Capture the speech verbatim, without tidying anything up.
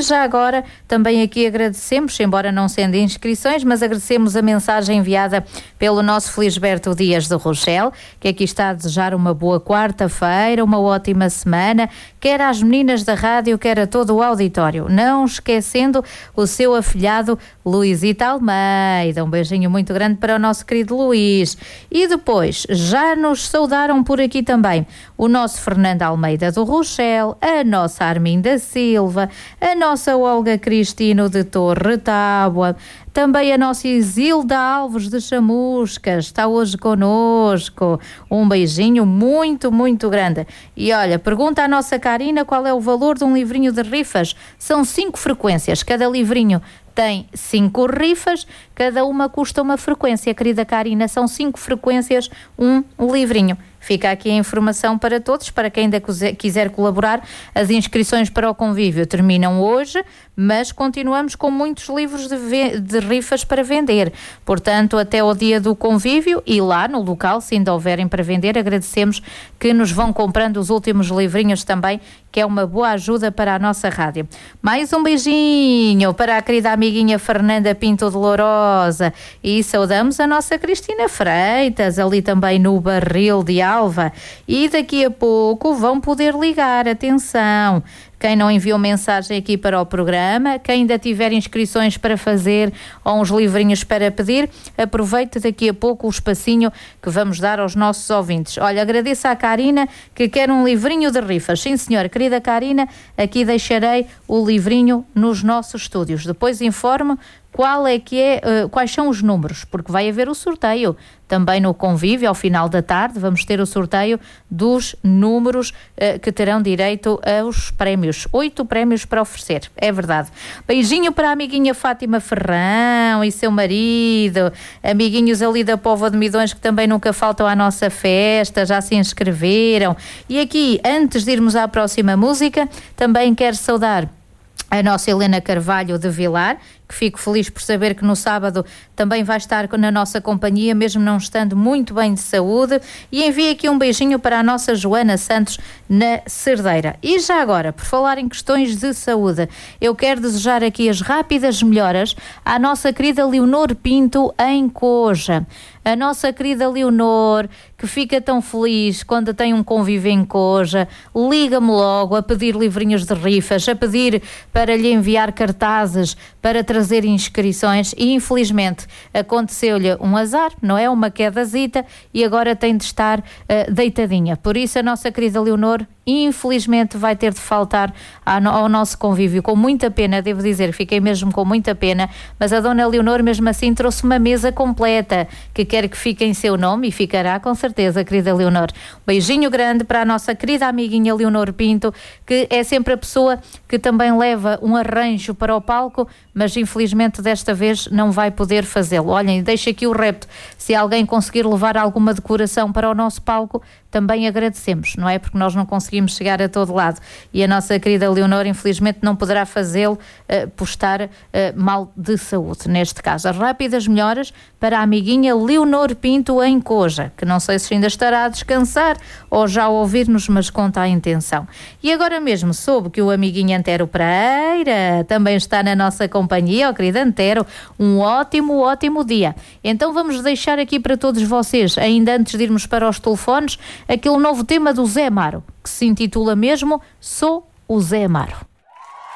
já agora também aqui agradecemos, embora não sendo inscrições, mas agradecemos a mensagem enviada pelo nosso Felisberto Dias do Rochel, que aqui está a desejar uma boa quarta-feira, uma ótima semana, quer às meninas da rádio, quer a todo o auditório, não esquecendo o seu afilhado Luizita Almeida. Um beijinho muito grande para o nosso querido Luís. E depois, já nos saudaram por aqui também o nosso Fernando Almeida do Rochel, a nossa Arminda Silva, a nossa Olga Cristino de Torre Tábua, também a nossa Isilda Alves de Chamuscas, está hoje connosco. Um beijinho muito, muito grande. E olha, pergunta à nossa Karina qual é o valor de um livrinho de rifas. São cinco frequências, cada livrinho tem cinco rifas, cada uma custa uma frequência, querida Karina, são cinco frequências, um livrinho. Fica aqui a informação para todos, para quem ainda quiser colaborar. As inscrições para o convívio terminam hoje, mas continuamos com muitos livros de, ve- de rifas para vender. Portanto, até o dia do convívio e lá no local, se ainda houverem para vender, agradecemos que nos vão comprando os últimos livrinhos também, que é uma boa ajuda para a nossa rádio. Mais um beijinho para a querida amiguinha Fernanda Pinto de Lourosa e saudamos a nossa Cristina Freitas, ali também no Barril de Alva. E daqui a pouco vão poder ligar, atenção. Quem não enviou mensagem aqui para o programa, quem ainda tiver inscrições para fazer ou uns livrinhos para pedir, aproveite daqui a pouco o espacinho que vamos dar aos nossos ouvintes. Olha, agradeço à Karina que quer um livrinho de rifas. Sim, senhora, querida Karina, aqui deixarei o livrinho nos nossos estúdios. Depois informo qual é que é, uh, quais são os números, porque vai haver o sorteio. Também no convívio, ao final da tarde, vamos ter o sorteio dos números uh, que terão direito aos prémios. Oito prémios para oferecer, é verdade. Beijinho para a amiguinha Fátima Ferrão e seu marido, amiguinhos ali da Póvoa de Midões que também nunca faltam à nossa festa, já se inscreveram. E aqui, antes de irmos à próxima música, também quero saudar a nossa Helena Carvalho de Vilar, que fico feliz por saber que no sábado também vai estar na nossa companhia, mesmo não estando muito bem de saúde. E envio aqui um beijinho para a nossa Joana Santos na Cerdeira. E já agora, por falar em questões de saúde, eu quero desejar aqui as rápidas melhoras à nossa querida Leonor Pinto em Coja. A nossa querida Leonor, que fica tão feliz quando tem um convívio em Coja, liga-me logo a pedir livrinhos de rifas, a pedir para lhe enviar cartazes, para trazer inscrições e infelizmente aconteceu-lhe um azar, não é? Uma quedazita e agora tem de estar uh, deitadinha. Por isso a nossa querida Leonor infelizmente vai ter de faltar ao nosso convívio, com muita pena, devo dizer, fiquei mesmo com muita pena, mas a dona Leonor mesmo assim trouxe uma mesa completa, que quer que fique em seu nome e ficará com certeza, querida Leonor. Beijinho grande para a nossa querida amiguinha Leonor Pinto, que é sempre a pessoa que também leva um arranjo para o palco, mas infelizmente desta vez não vai poder fazê-lo. Olhem, deixo aqui o repto, se alguém conseguir levar alguma decoração para o nosso palco, também agradecemos, não é? Porque nós não conseguimos chegar a todo lado e a nossa querida Leonor infelizmente não poderá fazê-lo uh, por estar uh, mal de saúde. Neste caso, as rápidas melhoras para a amiguinha Leonor Pinto em Coja, que não sei se ainda estará a descansar ou já a ouvir-nos, mas conta a intenção. E agora mesmo soube que o amiguinho Antero Pereira também está na nossa companhia. Ó, querida Antero, um ótimo, ótimo dia. Então vamos deixar aqui para todos vocês, ainda antes de irmos para os telefones, aquele novo tema do Zé Amaro, que se intitula mesmo Sou o Zé Amaro.